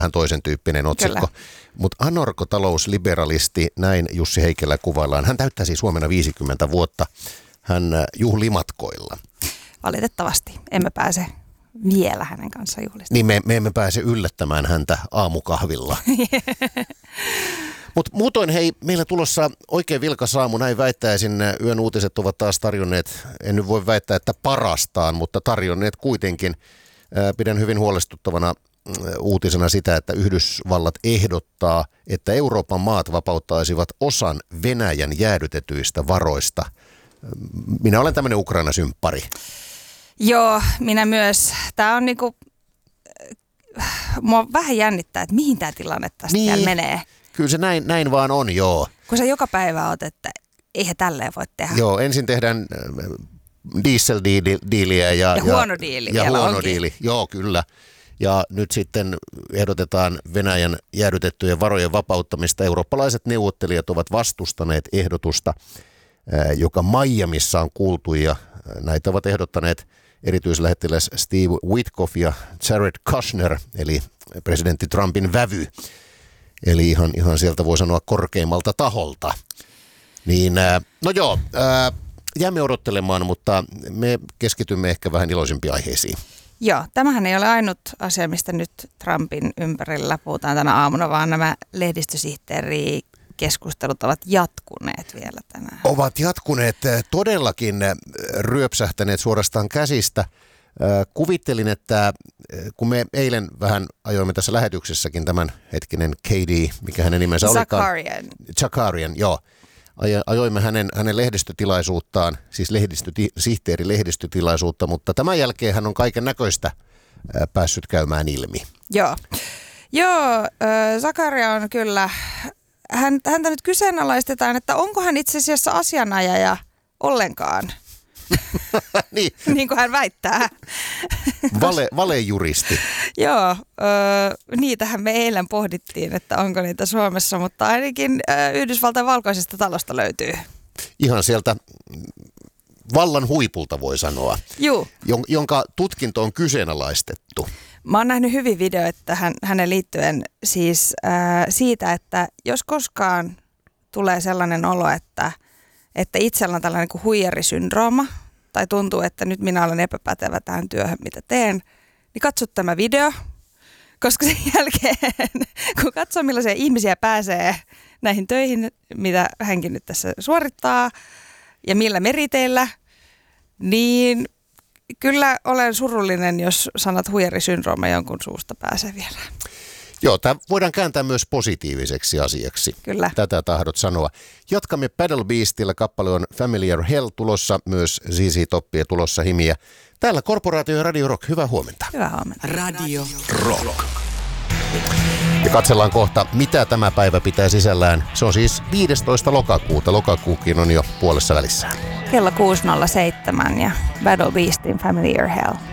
vähän toisen tyyppinen otsikko. Mutta anarkotalousliberalisti, näin Jussi Heikelä kuvaillaan. Hän täyttää siis huomenna 50 vuotta. Hän juhli matkoilla. Valitettavasti emme pääse vielä hänen kanssaan juhlistamaan. Niin me emme pääse yllättämään häntä aamukahvilla. Mutta muutoin hei, meillä tulossa oikein vilkas aamu, näin väittäisin. Yön uutiset ovat taas tarjonneet, en nyt voi väittää, että parastaan, mutta tarjonneet kuitenkin. Pidän hyvin huolestuttavana uutisena sitä, että Yhdysvallat ehdottaa, että Euroopan maat vapauttaisivat osan Venäjän jäädytetyistä varoista. Minä olen tämmöinen Ukraina-symppari. Joo, minä myös. Tämä on niinku, mua vähän jännittää, että mihin tämä tilanne tästä vielä menee. Kyllä se näin vaan on, joo. Kun sä joka päivä oot, että eihän tälleen voi tehdä. Joo, ensin tehdään dieseldiiliä ja huono diili ja vielä huono onkin. diili, joo kyllä. Ja nyt sitten ehdotetaan Venäjän jäädytettyjen varojen vapauttamista. Eurooppalaiset neuvottelijat ovat vastustaneet ehdotusta, joka Miamissa on kuultu, ja näitä ovat ehdottaneet erityislähettiläs Steve Witkoff ja Jared Kushner, eli presidentti Trumpin vävy. Eli ihan sieltä voi sanoa korkeimmalta taholta. Niin, no joo, jäämme odottelemaan, mutta me keskitymme ehkä vähän iloisimpiin aiheisiin. Joo, tämähän ei ole ainut asia, mistä nyt Trumpin ympärillä puhutaan tänä aamuna, vaan nämä lehdistösihteerikeskustelut ovat jatkuneet vielä tänään. Ovat jatkuneet, todellakin ryöpsähtäneet suorastaan käsistä. Kuvittelin, että kun me eilen vähän ajoimme tässä lähetyksessäkin tämän hetkinen KD, mikä hänen nimensä olikaan. Zakarian, joo. Ajoimme hänen lehdistötilaisuuttaan, siis sihteeri lehdistötilaisuutta, mutta tämän jälkeen hän on kaiken näköistä päässyt käymään ilmi. Joo, Zakaria on kyllä, häntä nyt kyseenalaistetaan, että onko hän itse asiassa asianajaja ollenkaan. niin kuin hän väittää. Valejuristi. Joo, niitähän me eilen pohdittiin, että onko niitä Suomessa, mutta ainakin Yhdysvaltain valkoisesta talosta löytyy. Ihan sieltä vallan huipulta voi sanoa, jonka tutkinto on kyseenalaistettu. Mä oon nähnyt hyvin videoita hänen liittyen siis siitä, että jos koskaan tulee sellainen olo, että itsellä on tällainen kuin huijarisyndrooma, tai tuntuu, että nyt minä olen epäpätevä tähän työhön, mitä teen, niin katso tämä video, koska sen jälkeen, kun katsoo millaisia ihmisiä pääsee näihin töihin, mitä hänkin nyt tässä suorittaa, ja millä meriteillä, niin kyllä olen surullinen, jos sanat huijarisyndrooma jonkun suusta pääsee vielä. Joo, tämä voidaan kääntää myös positiiviseksi asiaksi. Kyllä. Tätä tahdot sanoa. Jatkamme Paddle Beastillä. Kappale on Familiar Hell tulossa, myös ZZ Toppia tulossa himiä. Täällä Korporaatio ja Radio Rock. Hyvää huomenta. Hyvää huomenta. Radio Rock. Ja katsellaan kohta, mitä tämä päivä pitää sisällään. Se on siis 15. lokakuuta. Lokakuukin on jo puolessa välissään. Kello 6.07 ja Paddle Beastin Familiar Hell.